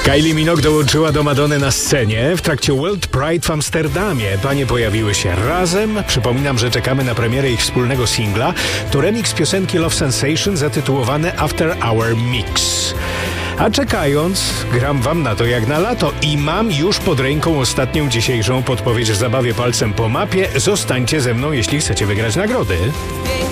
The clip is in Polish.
Kylie Minogue dołączyła do Madonny na scenie w trakcie World Pride w Amsterdamie. Panie pojawiły się razem. Przypominam, że czekamy na premierę ich wspólnego singla. To remix piosenki Love Sensation zatytułowany After Hour Mix. A czekając, gram wam na to jak na lato i mam już pod ręką ostatnią dzisiejszą podpowiedź w zabawie palcem po mapie. Zostańcie ze mną, jeśli chcecie wygrać nagrody.